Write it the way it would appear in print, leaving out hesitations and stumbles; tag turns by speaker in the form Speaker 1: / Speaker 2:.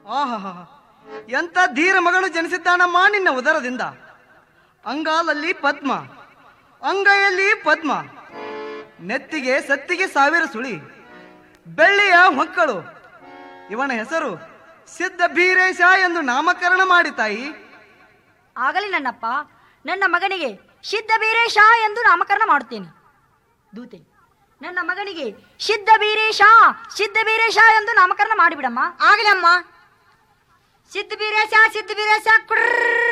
Speaker 1: ಆಹಾ, ಎಂತ ಧೀರ ಮಗನು ಜನಿಸಿದ್ದಾನಮ್ಮ ನಿನ್ನ ಉದರದಿಂದ. ಅಂಗಾಲಲ್ಲಿ ಪದ್ಮ, ಅಂಗೈಯಲ್ಲಿ ಪದ್ಮ, ನೆತ್ತಿಗೆ ಸತ್ತಿಗೆ 1000 ಸುಳಿ, ಬೆಳ್ಳಿಯ ಮಕ್ಕಳು. ಇವನ ಹೆಸರು ಸಿದ್ಧ ಬೀರೇಶ ಎಂದು ನಾಮಕರಣ ಮಾಡಿ ತಾಯಿ.
Speaker 2: ಆಗಲಿ ನನ್ನಪ್ಪ, ನನ್ನ ಮಗನಿಗೆ ಸಿದ್ಧ ಬೀರೇಶ ಎಂದು ನಾಮಕರಣ ಮಾಡುತ್ತೇನೆ. ದೂತೆ, ನನ್ನ ಮಗನಿಗೆ ಸಿದ್ಧ ಬೀರೇಶ ಎಂದು ನಾಮಕರಣ ಮಾಡಿಬಿಡಮ್ಮ.
Speaker 3: ಆಗಲಮ್ಮ. ಸಿದ್ಧ ಬೀರೇಶ ಕುಡ್ರ